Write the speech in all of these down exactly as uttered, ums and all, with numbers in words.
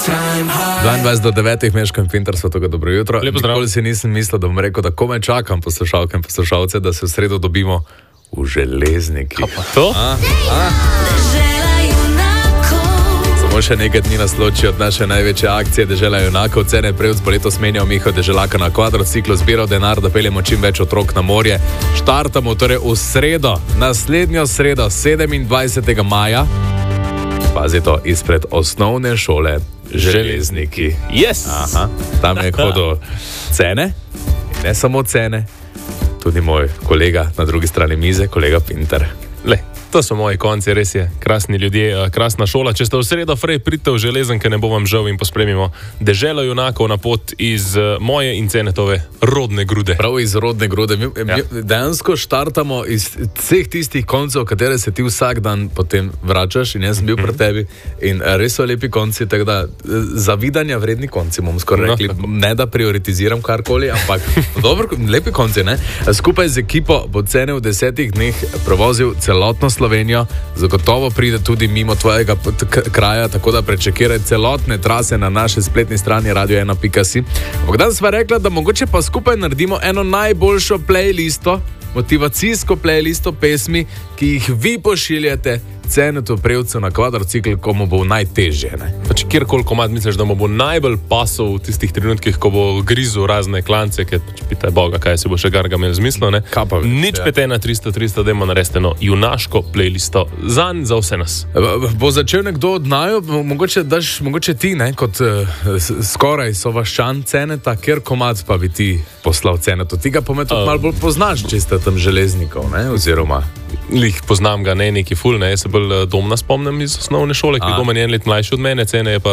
dvaindvajset do devetih meškam Pinter, so toga dobro jutro. Nikoli si nisem mislil, da bom rekel, da komaj čakam poslušalke in poslušalce, da se v sredo dobimo v Železniki. To? A? A? Samo še nekaj dni nas loči od naše največje akcije Dežela junakov. Cene prevc bo letos menjal Miho Deželaka na kvadrociklu, zbiral denar, da peljemo čim več otrok na morje. Štartamo torej v sredo, naslednjo sredo, sedemindvajsetega maja. Pazi to, izpred osnovne šole Železniki. Yes! Aha, tam je hodil Cene, ne samo Cene, tudi moj kolega na drugi strani mize, kolega Pinter. Le, to so moji konci, res je. Krasni ljudje, krasna šola. Če ste v sredo, frej, pridite v Železnike, ne bo vam žal in pospremimo Deželo junakov na pot iz moje in Cenetove rodne grude. Prav iz rodne grude. Mi, ja. mi dejansko štartamo iz vseh tistih koncev, katere se ti vsak dan potem vračaš, in jaz sem bil mm. pri tebi in res so lepi konci, tako da zavidanja vredni konci, bomo skoraj rekli. No, ne da prioritiziram karkoli, ampak dobro, lepi konci, ne? Skupaj z ekipo bo Cene v desetih dneh prevozil celotno Slovenijo, zagotovo pride tudi mimo tvojega kraja, tako da prečekiraj celotne trase na naši spletni strani radio ena pika si. Ampak danes sva rekla, da mogoče pa skupaj naredimo eno najboljšo playlisto, motivacijsko playlisto pesmi, ki jih vi pošiljate Cenetu Prevcu na kvadrocikl, ko mu bo najtežje. Ne? Pač kjerkoli komad misliš, da mu bo najbolj pasal v tistih trenutkih, ko bo grizel razne klance, ker pač pitaj Boga, kaj si bo še garga imel zmislo, ne? Pa, Nič ja. pet ena tristo tristo, dajmo narediti eno junaško playlisto zanj, za vse nas. Bo začel nekdo od naju, mogoče, daš, mogoče ti, ne, kot uh, skoraj sovaščan Ceneta, kjer komad pa bi ti poslal Cenetu. Ti ga pomet um, malo bolj poznaš, če ste tam Železnikov, ne, oziroma... Lih poznam ga, ne neki ful, ne, jaz se bolj domna spomnim iz osnovne šole, ki je doma en let mlajši od mene, Cene je pa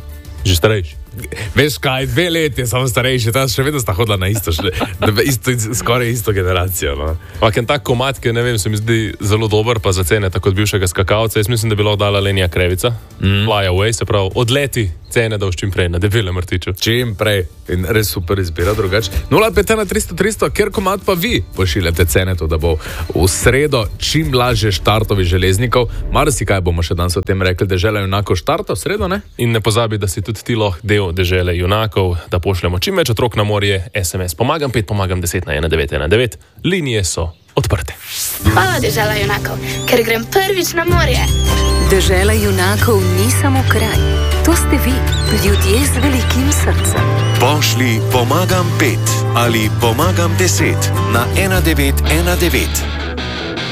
že starejši. Veš kaj, dve leti je samo starejši, ta še vedno sta hodila na isto, isto skoraj isto generacijo. No. Ampak en tak komad, ki ne vem, se mi zdi zelo dober, pa za Cene, tako od bivšega skakalca, jaz mislim, da bi lahko dala Lenija Krevica, mm. Fly Away, se pravi, odleti Cene, da už čim prej, na debelem rtiču. Čim prej, in res super izbira drugače. nula pet ena tristo tristo, kjer komad pa vi pošiljate Cenetu, da bo v sredo čim lažje štartovi Železnikov. Marsikaj bomo še danes o tem rekli, Dežela junakov štarta v sredo, ne? In ne pozabi, da si tudi ti lahko del Dežele junakov, da pošljemo čim več otrok na morje, es em es pomagam pet, pomagam deset na ena devet ena devet, linije so odprte. Hvala Dežela junakov, ker grem prvič na morje. Dežela junakov ni samo kraj, to ste vi, ljudje z velikim srcem. Pošli pomagam pet ali pomagam deset na ena devet ena devet.